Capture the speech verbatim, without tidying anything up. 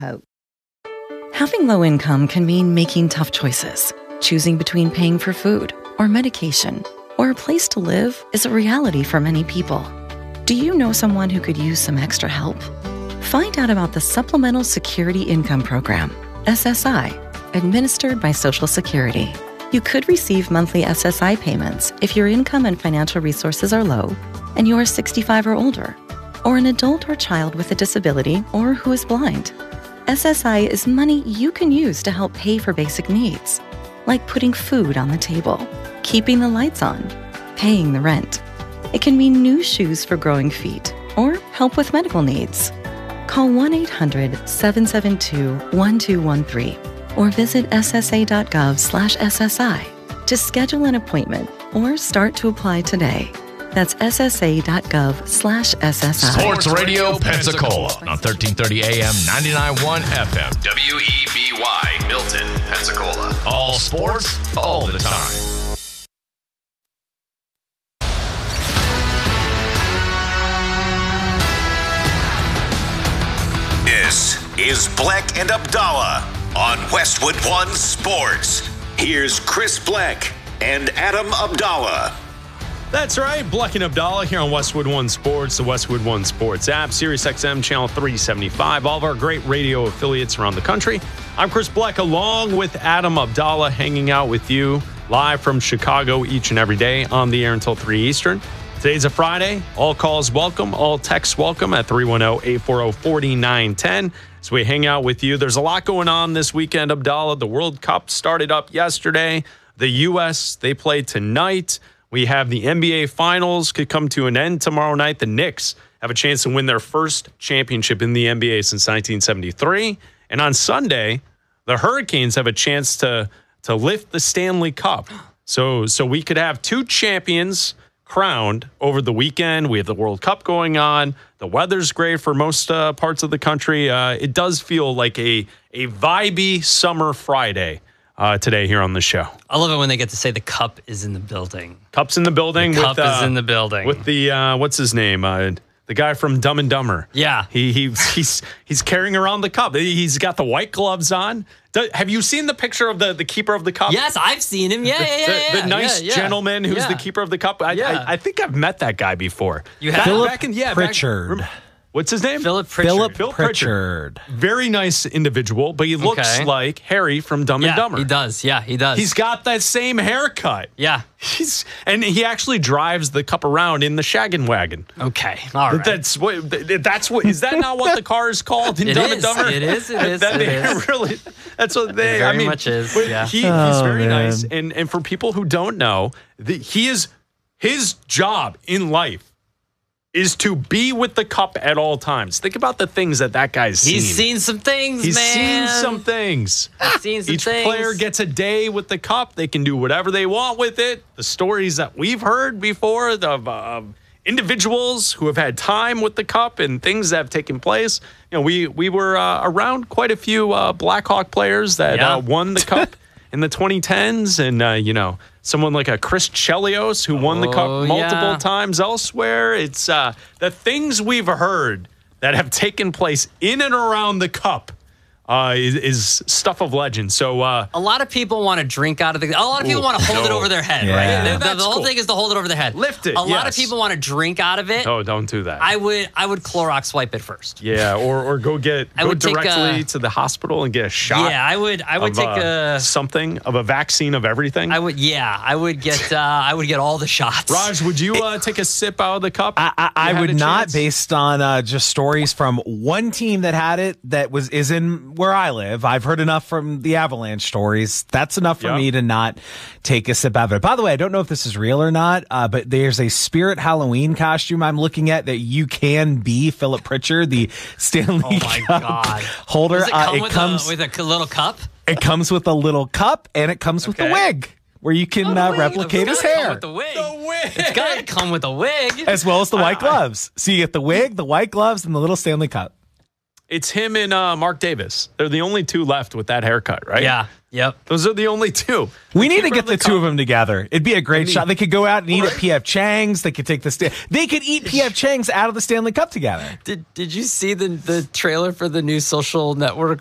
hope. Having low income can mean making tough choices. Choosing between paying for food or medication or a place to live is a reality for many people. Do you know someone who could use some extra help? Find out about the Supplemental Security Income Program, S S I, administered by Social Security. You could receive monthly S S I payments if your income and financial resources are low and you are sixty-five or older, or an adult or child with a disability or who is blind. S S I is money you can use to help pay for basic needs, like putting food on the table, keeping the lights on, paying the rent. It can mean new shoes for growing feet or help with medical needs. Call one eight hundred seven seven two one two one three or visit S S A dot gov slash S S I to schedule an appointment or start to apply today. That's S S A dot gov slash S S I. Sports Radio Pensacola on thirteen thirty A M, ninety-nine point one F M. W E B Y, Milton, Pensacola. All sports, all the time. This is Black and Abdallah on Westwood One Sports. Here's Chris Black and Adam Abdallah. That's right, Black and Abdallah here on Westwood One Sports, the Westwood One Sports app, Sirius X M channel three seventy-five, all of our great radio affiliates around the country. I'm Chris Black, along with Adam Abdallah, hanging out with you live from Chicago each and every day on the air until three Eastern. Today's a Friday. All calls welcome, all texts welcome at three one zero, eight four zero, four nine one zero. So we hang out with you. There's a lot going on this weekend, Abdallah. The World Cup started up yesterday. The U S, they play tonight. We have the N B A Finals could come to an end tomorrow night. The Knicks have a chance to win their first championship in the N B A since nineteen seventy-three. And on Sunday, the Hurricanes have a chance to, to lift the Stanley Cup. So, so we could have two champions crowned over the weekend. We have the World Cup going on. The weather's great for most uh, parts of the country. Uh, it does feel like a, a vibey summer Friday. Uh, today here on the show. I love it when they get to say the cup is in the building. Cup's in the building. The cup with, uh, is in the building. With the, uh, what's his name? Uh, the guy from Dumb and Dumber. Yeah. He, he He's he's carrying around the cup. He's got the white gloves on. Do, have you seen the picture of the, the keeper of the cup? Yes, I've seen him. Yeah, the, yeah, yeah. The, yeah, the nice yeah, yeah. gentleman who's yeah. the keeper of the cup. I, yeah. I, I think I've met that guy before. You have? Philip back in, yeah, Pritchard. Back, What's his name? Philip Pritchard. Philip Phil Pritchard. Pritchard. Very nice individual, but he looks Okay. like Harry from Dumb Yeah, and Dumber. he does. Yeah, he does. He's got that same haircut. Yeah. He's and he actually drives the cup around in the shaggin' wagon. Okay. All right. That's what. That's what. Is that not what the car is called in It Dumb and is. Dumber? It is. It is. That, It they is. really. That's what they. It very I mean, much is, but yeah. He, he's Oh, very man. nice, and and for people who don't know, the, he is his job in life is to be with the cup at all times. Think about the things that that guy's seen. He's seen some things, He's man. seen some things. He's seen some Each things. player gets a day with the cup. They can do whatever they want with it. The stories that we've heard before of uh, individuals who have had time with the cup and things that have taken place. You know, we we were uh, around quite a few uh, Blackhawk players that Yeah. uh, won the cup in the twenty tens, and uh, you know, someone like a Chris Chelios who won the Oh, cup multiple yeah. times elsewhere. It's uh, the things we've heard that have taken place in and around the cup. Uh, is, is stuff of legend. So uh, A lot of people want to drink out of the. A lot of people Ooh, want to hold it no. over their head, Yeah. right? The- The, That's the whole cool. thing is to hold it over their head. Lift it, A lot of yes. people want to drink out of it. oh, don't do that. I would. I would Clorox wipe it first. yeah, or or go get I go would take, directly uh, to the hospital and get a shot. Yeah, I would. I would of, take uh, a. something of a vaccine of everything. I would. Yeah, I would get. Uh, I would get all the shots. Raj, would you uh, take a sip out of the cup? I, I, You I had would a not, chance? based on uh, just stories from one team that had it that was is in where I live. I've heard enough from the Avalanche stories. That's enough for Yep. me to not take a sip out of it. By the way, I don't know if this is real or not, uh, but there's a Spirit Halloween costume I'm looking at that you can be Philip Pritchard, the Stanley Oh my Cup God. holder. Does it Uh, come it with, comes a, with a c- little cup? it comes with a little cup and it comes with the Okay. wig where you can uh, replicate It's his gotta come hair. with the wig. The wig. It's got to come with a wig. As well as the white I- I- gloves. So you get the wig, the white gloves, and the little Stanley Cup. It's him and uh, Mark Davis. They're the only two left with that haircut, right? Yeah. Yep. Those are the only two. We The need to keeper get of the two of them together. It'd be a great I mean, shot. They could go out and eat right. at P F Chang's. They could take the sta- They could eat P F Chang's out of the Stanley Cup together. Did Did you see the the trailer for the new Social Network